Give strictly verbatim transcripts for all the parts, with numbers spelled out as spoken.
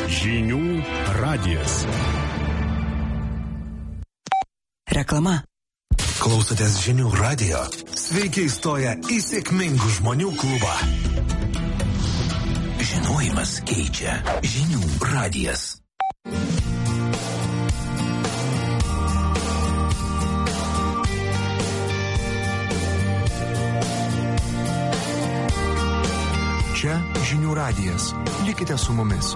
Žinių radijas. Reklama. Klausotės Žinių radijo? Sveiki įstoję į sėkmingų žmonių klubą. Žinojimas keičia. Žinių radijas. Čia Žinių radijas. Likite su mumis.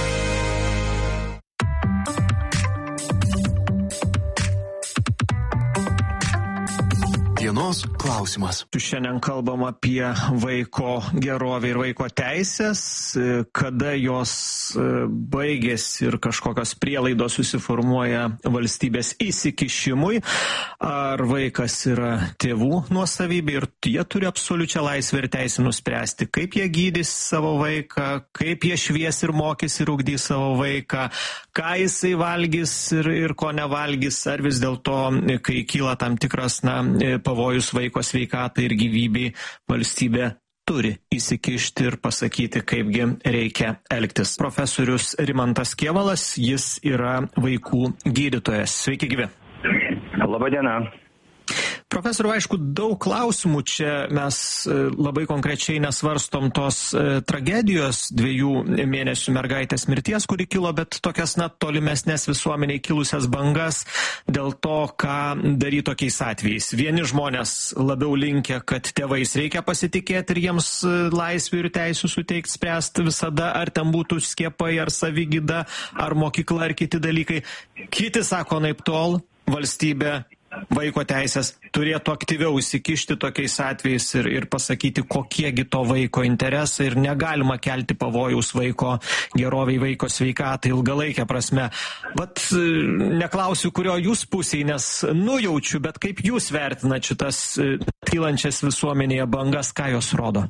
Dienos klausimas. Šiandien kalbam apie vaiko gerovę ir vaiko teisės, kada jos baigėsi ir kažkokios prielaidos susiformuoja valstybės įsikišimui, ar vaikas yra tėvų nuosavybė ir jie turi absoliučią laisvę ir teisę nuspręsti, kaip jie gydys savo vaiką, kaip jie švies ir mokys ir ugdys savo vaiką, ką jisai valgys ir, ir ko nevalgys, ar vis dėlto, kai kyla tam tikras, na, pavojus vaiko sveikatai ir gyvybei, valstybė turi įsikišti ir pasakyti, kaipgi reikia elgtis. Profesorius Rimantas Kėvalas, jis yra vaikų gydytojas. Sveiki gyvi. Labą dieną. Profesoriau, aišku, daug klausimų čia mes labai konkrečiai nesvarstom tos tragedijos dviejų mėnesių mergaitės mirties, kuri kilo, bet tokias, na, tolimesnės visuomeniai kilusias bangas dėl to, ką daryti tokiais atvejais. Vieni žmonės labiau linkia, kad tėvais reikia pasitikėti ir jiems laisvių ir teisų suteikti spręsti visada, ar ten būtų skiepai, ar savigyda, ar mokykla, ar kiti dalykai. Kiti sako, naip tol, valstybė vaiko teisės turėtų aktyviau įsikišti tokiais atvejais ir, ir pasakyti, kokiegi to vaiko interesai ir negalima kelti pavojaus vaiko geroviai, vaiko sveikatai ilgalaikę prasme. Bet neklausiu, kurio jūs pusėje, nes nujaučiu, bet kaip jūs vertinat šitas kylančias visuomenėje bangas, ką jos rodo?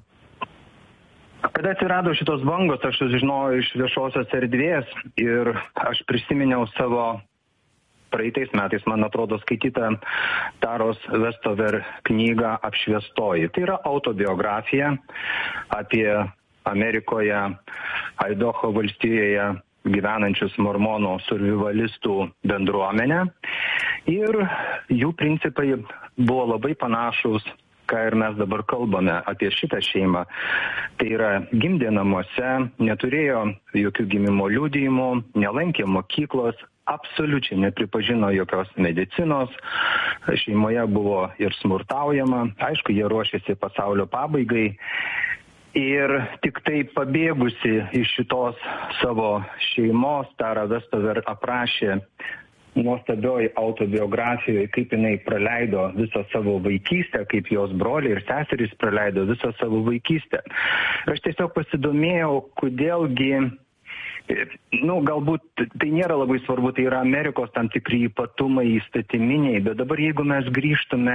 Kada atsirado šitos bangos, aš sužinojau iš viešosios erdvės ir aš prisiminiau savo praeitais metais, man atrodo, skaityta Taros Vestover knygą Apšviestoji. Tai yra autobiografija apie Amerikoje, Aidaho valstijoje gyvenančius mormonų survivalistų bendruomenę. Ir jų principai buvo labai panašus, ką ir mes dabar kalbame apie šitą šeimą. Tai yra gimdė namuose, neturėjo jokių gimimo liudijimų, nelankė mokyklos, absoliučiai nepripažino jokios medicinos, šeimoje buvo ir smurtaujama, aišku, jie ruošėsi pasaulio pabaigai ir tik tai pabėgusi iš šitos savo šeimos, Tara Vestover aprašė nuostabioj autobiografijoje, kaip jinai praleido visą savo vaikystę, kaip jos broliai ir seserys praleido visą savo vaikystę. Aš tiesiog pasidomėjau, kodėlgi Nu, galbūt tai nėra labai svarbu, tai yra Amerikos tam tikri ypatumai įstatyminiai, bet dabar jeigu mes grįžtume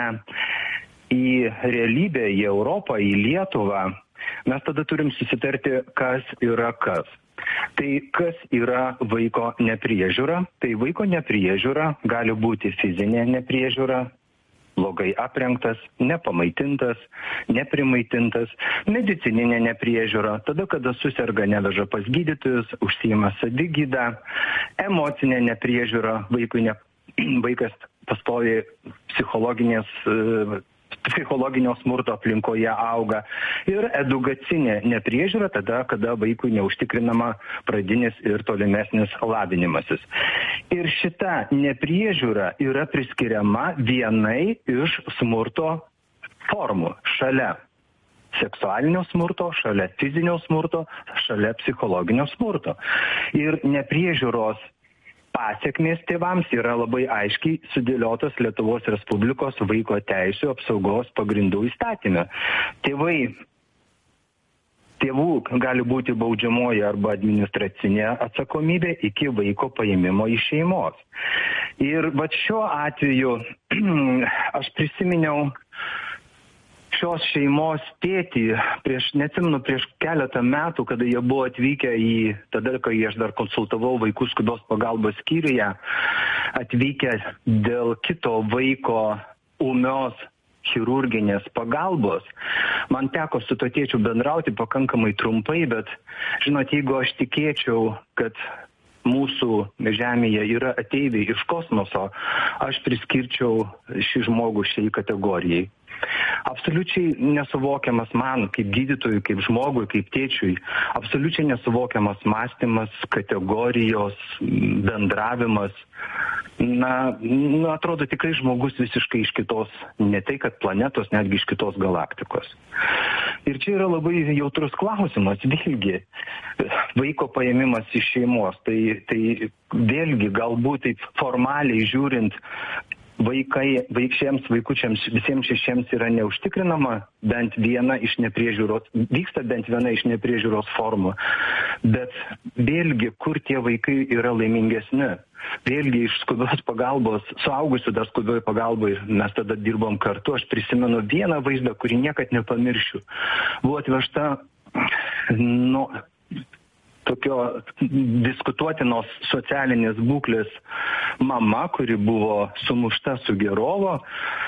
į realybę, į Europą, į Lietuvą, mes tada turim susitarti, kas yra kas. Tai kas yra vaiko nepriežiūra? Tai vaiko nepriežiūra gali būti fizinė nepriežiūra, blogai aprengtas, nepamaitintas, neprimaitintas, medicininė nepriežiūra, tada, kada suserga, neveža pas gydytojus, užsiima savigydą, emocinė nepriežiūra, vaikui ne, vaikas pastovi psichologinės, psichologinio smurto aplinkoje auga ir edukacinė nepriežiūra tada, kada vaikui neužtikrinama pradinis ir tolimesnis lavinimasis. Ir šita nepriežiūra yra priskiriama vienai iš smurto formų šalia seksualinio smurto, šalia fizinio smurto, šalia psichologinio smurto. Ir nepriežiūros pasiekmės tėvams yra labai aiškiai sudėliotos Lietuvos Respublikos vaiko teisių apsaugos pagrindų įstatyme. Tėvai, tėvų gali būti baudžiamoji arba administracinė atsakomybė iki vaiko paėmimo iš šeimos. Ir vat šiuo atveju aš prisiminiau šios šeimos tėtį, prieš, neatsimenu, prieš keletą metų, kada jie buvo atvykę į, tada, kai aš dar konsultavau vaikų skubios pagalbos skyriuje, atvykę dėl kito vaiko ūmios chirurginės pagalbos. Man teko su to tėčiu bendrauti pakankamai trumpai, bet, žinot, jeigu aš tikėčiau, kad mūsų žemėje yra ateiviai iš kosmoso, aš priskirčiau šį žmogų šiai kategorijai. Absoliučiai nesuvokiamas man, kaip gydytojui, kaip žmogui, kaip tėčiui, absoliučiai nesuvokiamas mąstymas, kategorijos, bendravimas. Na, na, atrodo tikrai žmogus visiškai iš kitos, ne tai kad planetos, netgi iš kitos galaktikos. Ir čia yra labai jautrus klausimas, vėlgi, vaiko paėmimas iš šeimos. Tai, tai vėlgi, galbūt taip formaliai žiūrint, vaikai, vaikščiams, vaikučiams, visiems šešiems yra neužtikrinama bent viena iš nepriežiūros, vyksta bent viena iš nepriežiūros formų. Bet vėlgi, kur tie vaikai yra laimingesni? Vėlgi iš skubios pagalbos, suaugusių dar skubioj pagalbai, mes tada dirbom kartu, aš prisimenu vieną vaizdą, kurį niekad nepamiršiu. Buvo atvežta, nu, tokio diskutuotinos socialinės būklės mama, kuri buvo sumušta su Gerovo.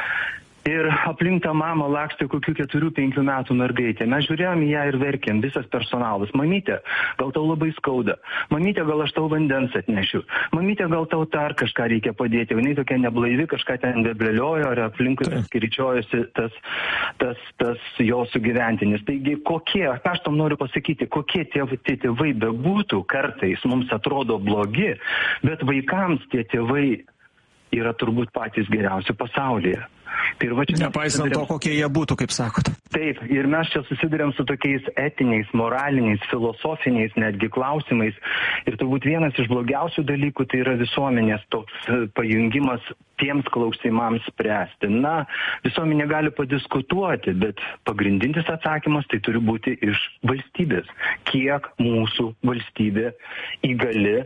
Ir aplink tą mamą lakstė kokių keturių, penkių metų mergaitė. Mes žiūrėjom į ją ir verkėm, visas personalas. Mamytė, gal tau labai skauda. Mamytė, gal aš tau vandens atnešiu. Mamytė, gal tau dar kažką reikia padėti. Jinai tokia neblaivi, kažką ten bebleliojo, ar aplinkui skiričiojosi tas, tas, tas jo sugyventinis. Taigi, kokie, aš tam noriu pasakyti, kokie tie tėvai bebūtų, kartais mums atrodo blogi, bet vaikams tie tėvai yra turbūt patys geriausi pasaulyje. Tai nepaisant to, kokie jie būtų, kaip sakot. Taip, ir mes čia susidurėm su tokiais etiniais, moraliniais, filosofiniais netgi klausimais. Ir turbūt vienas iš blogiausių dalykų tai yra visuomenės toks pajungimas tiems klausimams spręsti. Na, visuomenė gali padiskutuoti, bet pagrindinis atsakymas tai turi būti iš valstybės. Kiek mūsų valstybė įgali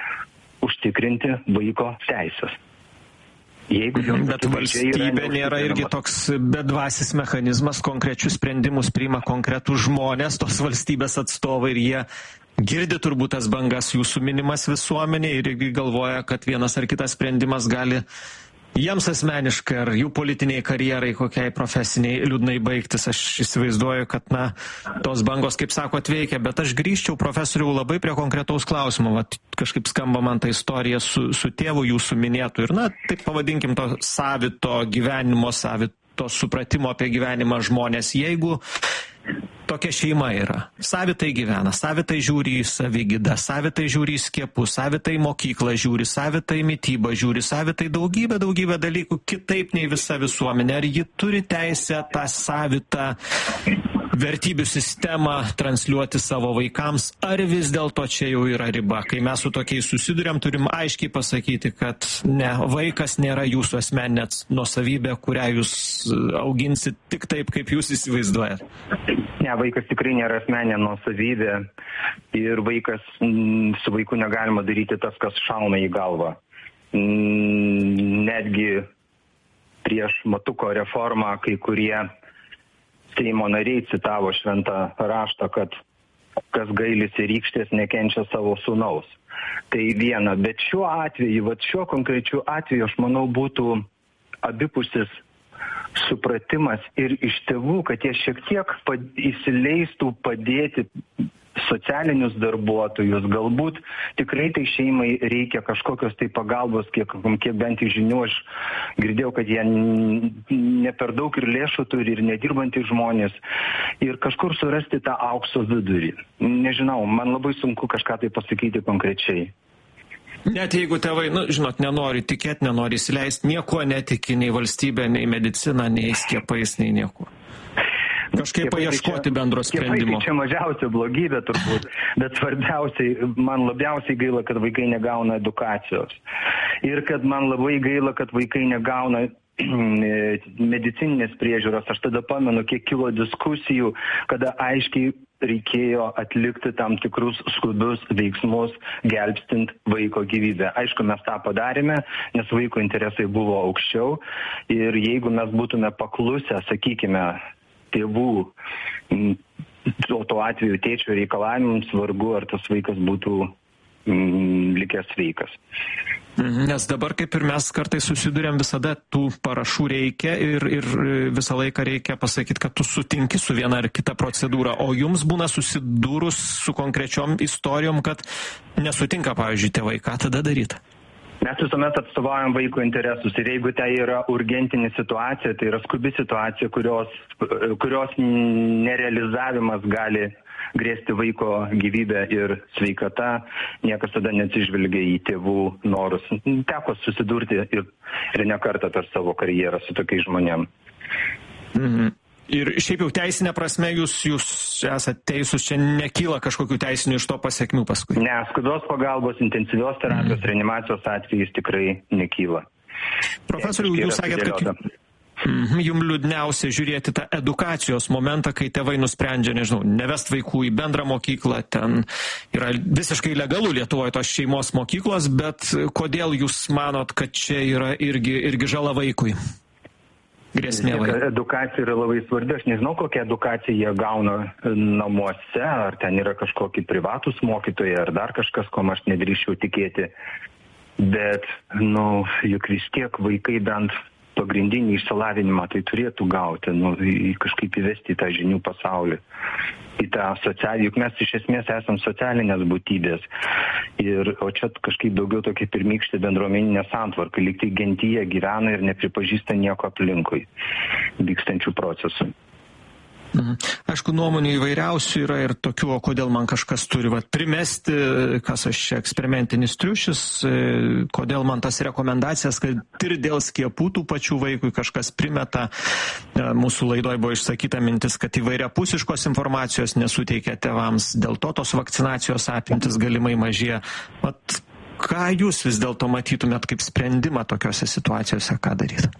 užtikrinti vaiko teisės. Jeigu bet valstybė nėra irgi toks bedvasis mechanizmas, konkrečius sprendimus priima konkretus žmonės, tos valstybės atstovai, ir jie girdi turbūt tas bangas jūsų minimas visuomenė ir irgi galvoja, kad vienas ar kitas sprendimas gali jiems asmeniškai ar jų politiniai karjerai, kokiai profesiniai liūdnai baigtis. Aš įsivaizduoju, kad, na, tos bangos, kaip sakot, veikia, bet aš grįžčiau, profesoriau, labai prie konkretaus klausimo. Vat kažkaip skamba man ta istorija su, su tėvu jūsų minėtų ir, na, taip pavadinkim to savito gyvenimo, savito supratimo apie gyvenimą žmonės. Jeigu tokia šeima yra, savitai gyvena, savitai žiūri į savigydą, savitai žiūri į skiepus, savitai mokyklą žiūri, savitai mitybą žiūri, savitai daugybę, daugybę dalykų kitaip nei visa visuomenė. Ar ji turi teisę tą savitą vertybių sistemą transliuoti savo vaikams, ar vis dėlto čia jau yra riba? Kai mes su tokiais susiduriam, turim aiškiai pasakyti, kad ne, vaikas nėra jūsų asmeninė nuosavybė, kurią jūs auginsit tik taip, kaip jūs įsivaizduojat. Ne, vaikas tikrai nėra asmeninė nuosavybė ir vaikas, su vaiku negalima daryti tas, kas šauna į galvą. Netgi prieš Matuko reformą kai kurie Seimo nariai citavo šventą raštą, kad kas gailisi rykštės nekenčia savo sūnaus. Tai viena, bet šiuo atveju, vat šiuo konkrečiu atveju, aš manau, būtų abipusis supratimas ir iš tėvų, kad jie šiek tiek pad, įsileistų padėti socialinius darbuotojus, galbūt tikrai tai šeimai reikia kažkokios tai pagalbos, kiek, kiek bent iš žinių aš girdėjau, kad jie ne per daug ir lėšų turi ir nedirbantys žmonės ir kažkur surasti tą aukso vidurį. Nežinau, man labai sunku kažką tai pasakyti konkrečiai. Net jeigu tėvai, nu, žinot, nenori tikėti, nenori įsileisti, nieko netiki, nei valstybė, nei medicina, nei skiepais, nei nieko. Kažkaip paieškoti bendro sprendimo. Tai čia mažiausia blogybė turbūt, bet svarbiausiai, man labiausiai gaila, kad vaikai negauna edukacijos. Ir kad man labai gaila, kad vaikai negauna medicininės priežiūros. Aš tada pamenu, kiek kilo diskusijų, kada aiškiai reikėjo atlikti tam tikrus skubius veiksmus, gelbstint vaiko gyvybę. Aišku, mes tą padarėme, nes vaiko interesai buvo aukščiau. Ir jeigu mes būtume paklusę, sakykime, tėvų, o tuo atveju tėčio reikalavimams, vargu ar tas vaikas būtų mm, likęs sveikas. Nes dabar kaip ir mes kartais susidurėm, visada tų parašų reikia ir, ir visą laiką reikia pasakyti, kad tu sutinki su viena ar kita procedūra, o jums būna susidūrus su konkrečiom istorijom, kad nesutinka, pavyzdžiui, tėvai, ką tada daryti? Mes visuomet atstovaujam vaiko interesus ir jeigu tai yra urgentinė situacija, tai yra skubi situacija, kurios, kurios nerealizavimas gali grėsti vaiko gyvybę ir sveikata, niekas tada neatsižvelgia į tėvų norus. Teko susidurti ir, ir ne kartą per savo karjerą su tokiais žmonėm. Mhm. Ir šiaip jau teisinė prasme jūs, jūs esate teisūs, čia nekyla kažkokių teisinių iš to pasiekmių paskui? Ne, skubios pagalbos, intensyvios terapijos, mhm. reanimacijos atvejais tikrai nekyla. Profesoriau, jūs sakėt, kad Mm, jums liūdniausia žiūrėti tą edukacijos momentą, kai tėvai nusprendžia, nežinau, nevest vaikų į bendrą mokyklą, ten yra visiškai legalu Lietuvoje tos šeimos mokyklos, bet kodėl jūs manot, kad čia yra irgi, irgi žala vaikui? Grėsmė vaikui. Edukacija yra labai svarbi, aš nežinau, kokią edukaciją jie gauna namuose, ar ten yra kažkokie privatus mokytojai, ar dar kažkas, ko aš nedrįščiau tikėti, bet, nu, juk vis tiek vaikai bent pagrindinį išsilavinimą tai turėtų gauti, nu, kažkaip įvesti į tą žinių pasaulį, į tą socialinį, juk mes iš esmės esam socialinės būtybės, ir, o čia kažkaip daugiau tokia pirmykštė bendruomeninė santvarka, lyg tai gentyje gyvena ir nepripažįsta nieko aplinkui vykstančių procesų. Mhm. Aišku, nuomonių įvairiausių yra ir tokių, o kodėl man kažkas turi vat, primesti, kas aš čia eksperimentinis triušis, kodėl man tas rekomendacijas, kad ir dėl skiepų tų pačių vaikui kažkas primeta. Mūsų laidoje buvo išsakyta mintis, kad įvairiapusiškos informacijos nesuteikia tėvams, dėl to tos vakcinacijos apimtis galimai mažėja. Vat, ką jūs vis dėlto matytumėt kaip sprendimą tokiose situacijose, ką daryti?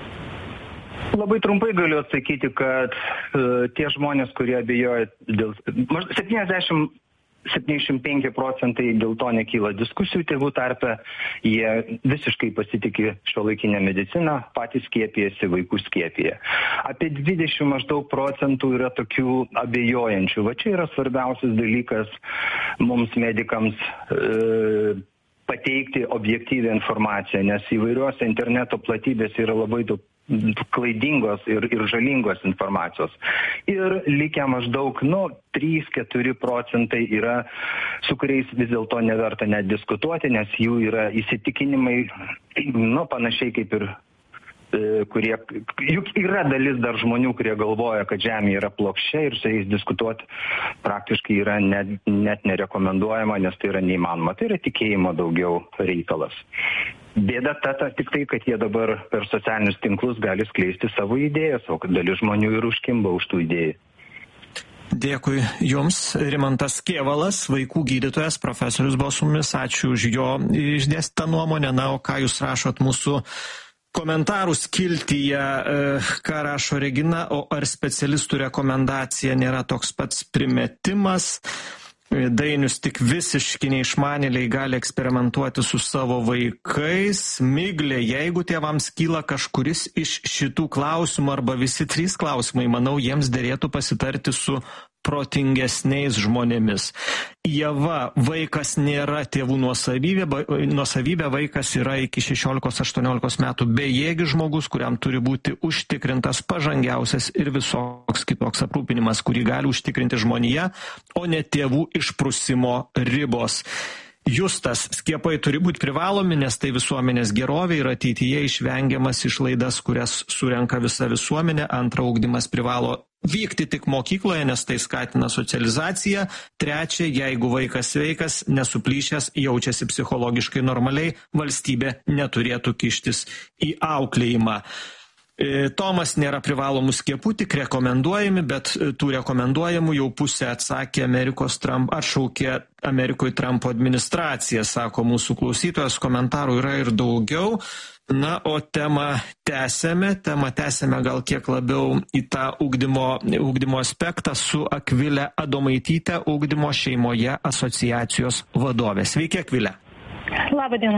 Labai trumpai galiu atsakyti, kad uh, tie žmonės, kurie abejoja dėl... septyniasdešimt septyniasdešimt penki procentai dėl to nekyla diskusijų tėvų tarpe, jie visiškai pasitikė šiuolaikinę mediciną, patys skiepijasi, vaikų skiepija. Apie dvidešimt maždaug procentų yra tokių abejojančių. Va čia yra svarbiausias dalykas mums medikams e, pateikti objektyvią informaciją, nes įvairiuose interneto platybėse yra labai daug klaidingos ir, ir žalingos informacijos. Ir likę maždaug, nu, trys keturi procentai yra, su kuriais vis dėlto neverta net diskutuoti, nes jų yra įsitikinimai, nu, panašiai kaip ir kurie, juk yra dalis dar žmonių, kurie galvoja, kad Žemė yra plokščia ir su jais diskutuoti praktiškai yra net, net nerekomenduojama, nes tai yra neįmanoma. Tai yra tikėjimo daugiau reikalas. Bėda ta, ta tik tai, kad jie dabar per socialinius tinklus gali skleisti savo idėjas, o kad dalis žmonių ir užkimba už tų idėjų. Dėkui Jums, Rimantas Kėvalas, vaikų gydytojas, profesorius buvo su mumis, ačiū už jo išdėstą nuomonę. Na, o ką Jūs rašot mūsų komentarų skiltyje, ką rašo Regina, o ar specialistų rekomendacija nėra toks pats primetimas? Dainius, tik visiški neišmanėliai gali eksperimentuoti su savo vaikais. Miglė, jeigu tėvams kyla kažkuris iš šitų klausimų arba visi trys klausimai, manau, jiems derėtų pasitarti su protingesniais žmonėmis. Ieva, vaikas nėra tėvų nuosavybė, nuosavybė vaikas yra iki šešiolikos aštuoniolikos metų bejėgis žmogus, kuriam turi būti užtikrintas pažangiausias ir visoks kitoks aprūpinimas, kurį gali užtikrinti žmonija, o ne tėvų išprusimo ribos. Justas, skiepai turi būti privalomi, nes tai visuomenės gerovė ir ateityje išvengiamas išlaidas, kurias surenka visa visuomenė. Antra, ugdymas privalo vykti tik mokykloje, nes tai skatina socializaciją. Trečia, jeigu vaikas sveikas, nesuplyšęs, jaučiasi psichologiškai normaliai, valstybė neturėtų kištis į auklėjimą. Tomas, nėra privalomų skiepų, tik rekomenduojami, bet tų rekomenduojamų jau pusę atsakė Amerikos Trump, atšaukė Amerikoje Trumpo administracija, sako mūsų klausytojas, komentarų yra ir daugiau. Na, o temą tęsėme, temą tęsėme gal kiek labiau į tą ugdymo, ugdymo aspektą su Akvilė Adomaitytė, ugdymo šeimoje asociacijos vadovė. Sveiki, Akvilė. Labą dieną.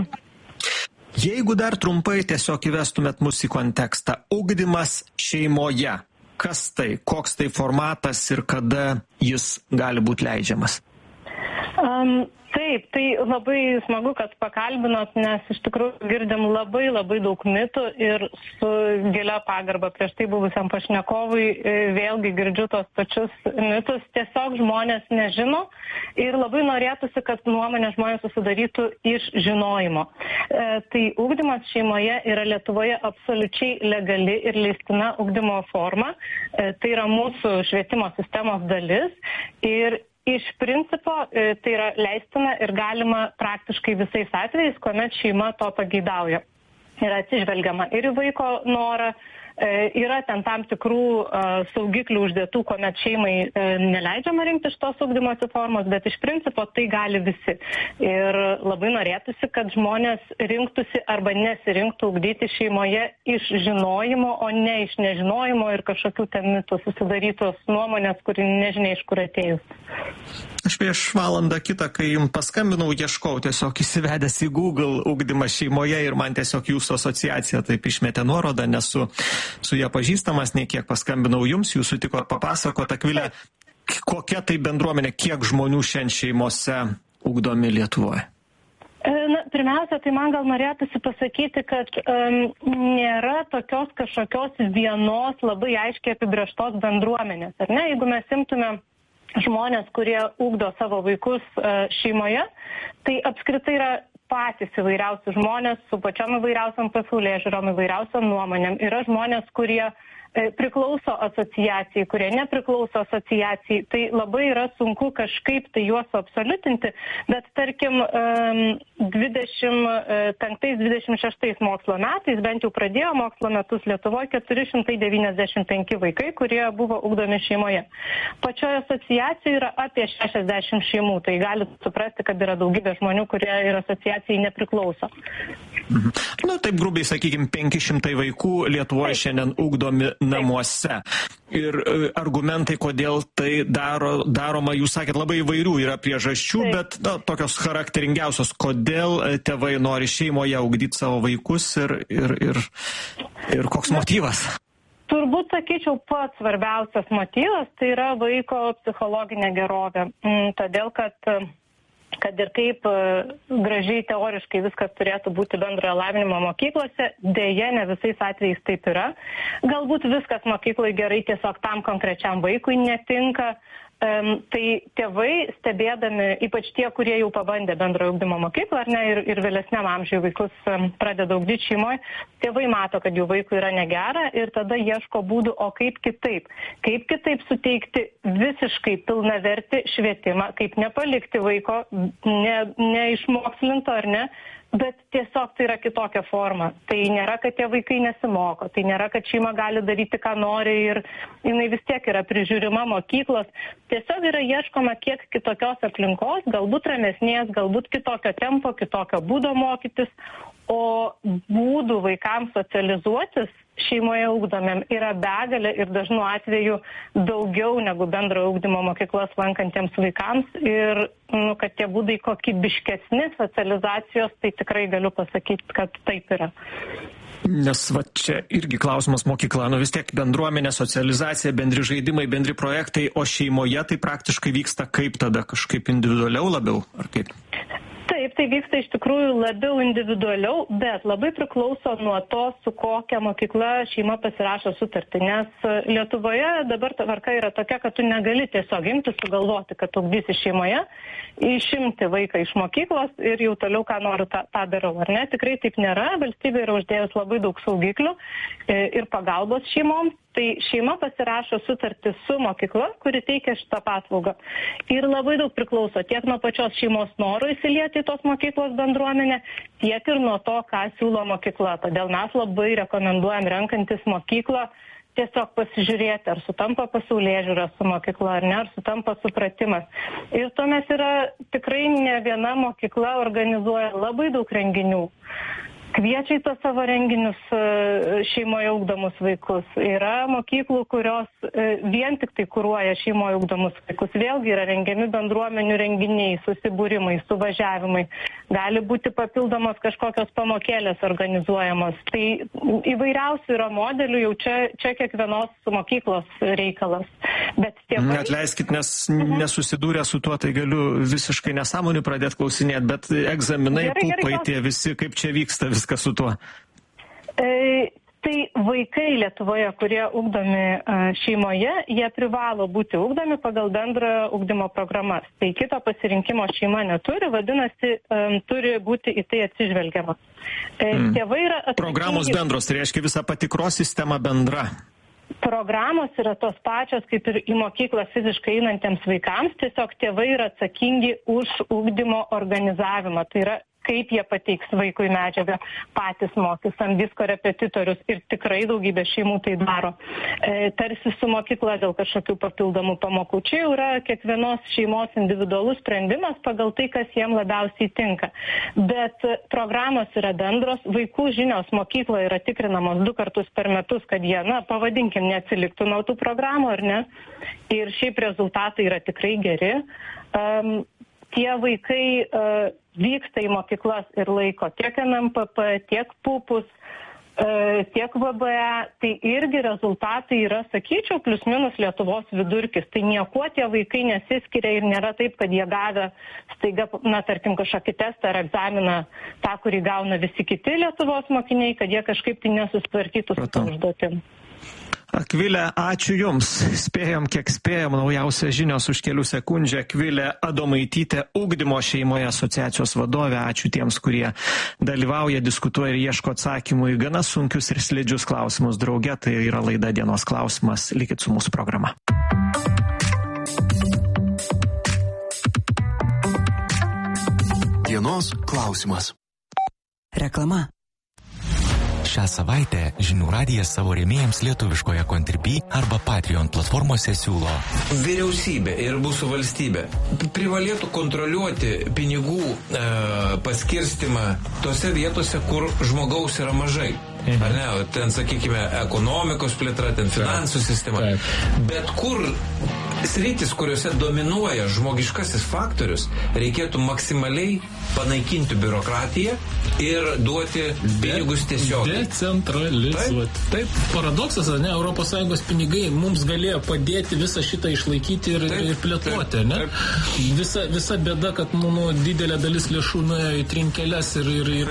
Jeigu dar trumpai tiesiog įvestumėt mus į kontekstą, ugdymas šeimoje, kas tai, koks tai formatas ir kada jis gali būti leidžiamas? Um, Taip, tai labai smagu, kad pakalbinot, nes iš tikrųjų girdim labai labai daug mitų ir su gilia pagarba prieš tai buvusiam pašnekovui vėlgi girdžiu tos pačius mitus. Tiesiog žmonės nežino ir labai norėtųsi, kad nuomonė žmonės susidarytų iš žinojimo. E, tai ugdymas šeimoje yra Lietuvoje absoliučiai legali ir leistina ugdymo forma. E, tai yra mūsų švietimo sistemos dalis ir iš principo tai yra leistina ir galima praktiškai visais atvejais, kuomet šeima to pageidauja. Yra atsižvelgiama ir į vaiko norą, yra ten tam tikrų saugiklių uždėtų, kuomet šeimai neleidžiama rinkti šitos ugdymosi formos, bet iš principo tai gali visi. Ir labai norėtųsi, kad žmonės rinktųsi arba nesirinktų ugdyti šeimoje iš žinojimo, o ne iš nežinojimo ir kažkokių ten mitų susidarytos nuomonės, kuri nežinia iš kur atėjus. Aš prieš valandą kitą, kai jums paskambinau, ieškau tiesiog įsivedęs į Google ugdymą šeimoje ir man tiesiog jūsų asociacija taip išmetė nuorodą, nesu su ją pažįstamas, nei kiek paskambinau jums, jūs sutikot papasakot, Akvilė, kokia tai bendruomenė, kiek žmonių šiandien šeimose ugdomi Lietuvoje? Na, pirmiausia, tai man gal norėtųsi pasakyti, kad um, nėra tokios kažkokios vienos labai aiškiai apibrėžtos bendruomenės. Ar ne? Jeigu mes imtume žmonės, kurie ugdo savo vaikus uh, šeimoje, tai apskritai yra patys įvairiausi žmonės su pačiom įvairiausiam pasaulėžiūrom, įvairiausiam nuomonėm. Yra žmonės, kurie priklauso asociacijai, kurie nepriklauso asociacijai, tai labai yra sunku kažkaip tai juos absoliutinti, bet tarkim dvidešimt penktais dvidešimt šeštais mokslo metais, bent jau pradėjo mokslo metus Lietuvoje keturi šimtai devyniasdešimt penki vaikai, kurie buvo ugdomi šeimoje. Pačioje asociacijoje yra apie šešiasdešimt šeimų, tai galite suprasti, kad yra daugybė žmonių, kurie ir asociacijai nepriklauso. Mhm. Nu, taip grubiai, sakykime, penki šimtai vaikų Lietuvoje šiandien ugdomi namuose. Ir argumentai, kodėl tai daro, daroma, jūs sakėt, labai įvairių yra priežasčių, Taip. bet na, tokios charakteringiausios, kodėl tėvai nori šeimoje ugdyti savo vaikus ir, ir, ir, ir koks motyvas? Turbūt, sakyčiau, pats svarbiausias motyvas tai yra vaiko psichologinė gerovė. Todėl, kad kad ir kaip gražiai teoriškai viskas turėtų būti bendrojo lavinimo mokyklose, dėja ne visais atvejais taip yra. Galbūt viskas mokyklai gerai, tiesiog tam konkrečiam vaikui netinka. Um, tai tėvai stebėdami, ypač tie, kurie jau pabandė bendrojo ugdymo mokyklą, ar ne, ir, ir vėlesniam amžiui vaikus um, pradeda ugdyti šeimoje, tėvai mato, kad jų vaikui yra negera ir tada ieško būdų, o kaip kitaip. Kaip kitaip suteikti visiškai pilnavertį švietimą, kaip nepalikti vaiko ne, neišmokslinto, ar ne, bet tiesiog tai yra kitokia forma. Tai nėra, kad tie vaikai nesimoko, tai nėra, kad šeima gali daryti, ką nori ir jinai vis tiek yra prižiūrima mokyklos. Tiesiog yra ieškoma kiek kitokios aplinkos, galbūt ramesnės, galbūt kitokio tempo, kitokio būdo mokytis, o būdų vaikams socializuotis šeimoje ugdomėm yra begalė ir dažnu atveju daugiau negu bendrojo ugdymo mokyklas lankantiems vaikams ir nu, kad tie būdai kokybiškesni socializacijos, tai tikrai galiu pasakyti, kad taip yra. Nes va čia irgi klausimas mokykla, nu vis tiek bendruomenė, socializacija, bendri žaidimai, bendri projektai, o šeimoje tai praktiškai vyksta kaip tada, kažkaip individualiau labiau, ar kaip? Taip, tai vyksta iš tikrųjų labiau individualiau, bet labai priklauso nuo to, su kokia mokykla šeima pasirašo sutartį. Nes Lietuvoje dabar tvarka yra tokia, kad tu negali tiesiog imti sugalvoti, kad tu ugdysi šeimoje, išimti vaiką iš mokyklos ir jau toliau ką noriu, tą, tą darau. Ar ne? Tikrai taip nėra. Valstybė yra uždėjus labai daug saugiklių ir pagalbos šeimoms. Tai šeima pasirašo sutartį su mokykla, kuri teikia šitą paslaugą. Ir labai daug priklauso tiek nuo pačios šeimos noro įsilieti į tos mokyklos bendruomenę, tiek ir nuo to, ką siūlo mokykla. Todėl mes labai rekomenduojam renkantis mokyklą tiesiog pasižiūrėti, ar sutampa pasaulėžiūra su mokykla, ar ne, ar sutampa supratimas. Ir tuomet yra tikrai ne viena mokykla organizuoja labai daug renginių. kviečia į tos savo renginius šeimoje ugdomus vaikus. Yra mokyklų, kurios vien tik tai kuruoja šeimoje ugdomus vaikus. Vėlgi yra rengiami bendruomenių renginiai, susibūrimai, suvažiavimai. Gali būti papildomos kažkokios pamokėlės organizuojamos. Tai įvairiausių yra modelių, jau čia, čia kiekvienos mokyklos reikalas. Bet tėvai... Atleiskit, nes mhm. nesusidūrę su tuo, tai galiu visiškai nesąmonių pradėti klausinėti, bet egzaminai, gerai, pupai gerai, tie visi, kaip čia vyksta viskas su tuo? E, tai vaikai Lietuvoje, kurie ugdomi šeimoje, jie privalo būti ugdomi pagal bendrą ugdymo programas. Tai kito pasirinkimo šeima neturi, vadinasi, um, turi būti į tai atsižvelgiama. E, mm. Tėvai yra atsakingi... Programos bendros, tai reiškia visa patikros sistema bendra. Programos yra tos pačios, kaip ir į mokyklą fiziškai einantiems vaikams, tiesiog tėvai yra atsakingi už ugdymo organizavimą. Tai yra, kaip jie pateiks vaikui medžiagą, patys mokys, samdys korepetitorius ir tikrai daugybė šeimų tai daro. E, tarsi su mokykla dėl kažkokių papildomų pamokų. Čia jau yra kiekvienos šeimos individualus sprendimas pagal tai, kas jiem labiausiai tinka. Bet programos yra bendros, vaikų žinios mokykloje yra tikrinamos du kartus per metus, kad jie, na, pavadinkim, neatsiliktų nuo tų programų, ar ne? Ir šiaip rezultatai yra tikrai geri. Um, tie vaikai uh, vyksta į mokyklas ir laiko tiek N M P P, tiek pupus, uh, tiek V B E, tai irgi rezultatai yra, sakyčiau, plius minus Lietuvos vidurkis. Tai niekuo tie vaikai nesiskiria ir nėra taip, kad jie gavę staiga, na, tarkim, kažkokį testą ar egzaminą, tą, kurį gauna visi kiti Lietuvos mokiniai, kad jie kažkaip tai nesusitvarkytų su tą užduotim. Akvilė, ačiū Jums. Spėjom, kiek spėjom. Naujausia žinios už kelių sekundžių. Akvilė Adomaitytė, Ugdymo šeimoje asociacijos vadovė. Ačiū tiems, kurie dalyvauja, diskutuoja ir ieško atsakymų į gana sunkius ir slidžius klausimus drauge. Tai yra laida Dienos klausimas. Likit su mūsų programa. Dienos klausimas. Reklama. Šią savaitę Žinių radijas savo rėmėjams lietuviškoje Contribui arba Patreon platformose siūlo. Vyriausybė ir mūsų valstybė privalėtų kontroliuoti pinigų e, paskirstimą tose vietose, kur žmogaus yra mažai. Ar ne? Ten, sakykime, ekonomikos plėtra, ten finansų sistema. Bet kur sritis, kuriuose dominuoja žmogiškasis faktorius, reikėtų maksimaliai panaikinti biurokratiją ir duoti pinigus tiesiogiai. Decentralizuoti. Taip. Taip, paradoksas, ne, Europos Sąjungos pinigai mums galėjo padėti visą šitą išlaikyti ir, ir plėtoti, ne? Taip. Visa, visa bėda, kad nu, didelė dalis lėšų nuėjo į trinkeles ir, ir, ir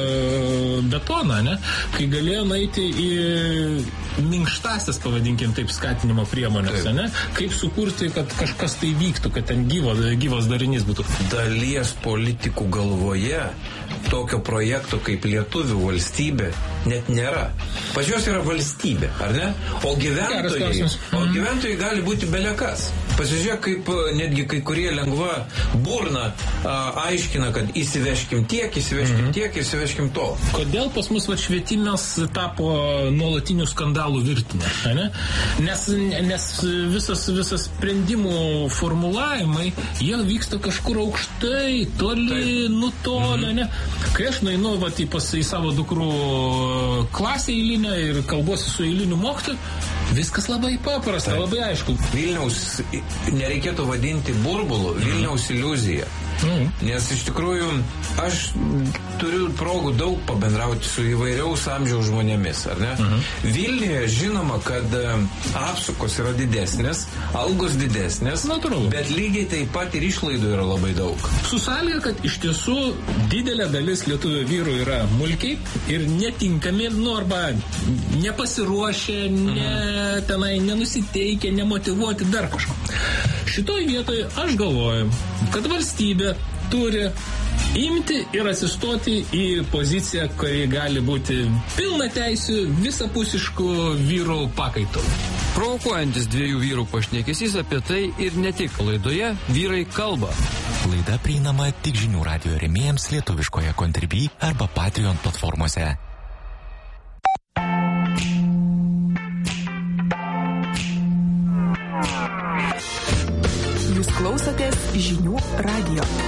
betoną, ne? Kai galėjo nueiti į minkštasias, pavadinkim taip, skatinimo priemonės, taip. Ne? Kaip sukurti, kad kažkas tai vyktų, kad ten gyvo, gyvas darinys būtų. Dalies politikų galvoje tokio projekto kaip lietuvių valstybė net nėra. Pačios yra valstybė, ar ne? O gyventojai, o gyventojai gali būti belekas. Pasižiūrėk, kaip netgi kai kurie lengva burna a, aiškina, kad įsiveškim tiek, įsiveškim mm-hmm. tiek, įsiveškim to. Kodėl pas mus va, švietimas tapo nuolatinių skandalų virtinė? Ne? Nes, nes visas, visas sprendimų formulavimai, jie vyksta kažkur aukštai, toli, taip. Nutolę. Mm-hmm. Ne? Kai aš nueinu va, į, pas, į savo dukrų klasę eilinę ir kalbuosi su eiliniu mokytoju, viskas labai paprasta, taip. Labai aišku. Vilniaus nereikėtų vadinti burbulu, Vilniaus iliuzija. Mm. Nes iš tikrųjų aš turiu progų daug pabendrauti su įvairiaus amžiaus žmonėmis, ar ne? Mm-hmm. Vilniuje žinoma, kad apsukos yra didesnės, algos didesnės, natūralu, bet lygiai taip pat ir išlaidų yra labai daug. Su sąlyga, kad iš tiesų didelė dalis lietuvių vyrų yra mulkiai ir netinkami, nu arba nepasiruošę, mm-hmm. ne, tenai nenusiteikę, nemotyvuoti dar kažko. Šitoj vietoje aš galvoju, kad valstybė turi imti ir atsistoti į poziciją, kuri gali būti pilna teisių visapusiškų vyrų pakaitalų. Provokuojantis dviejų vyrų pašnekesys apie tai ir ne tik laidoje Vyrai kalba. Laida prieinama tik Žinių radijo rėmėjams lietuviškoje Contribui arba Patreon platformose. Jūs klausotės Žinių radijo.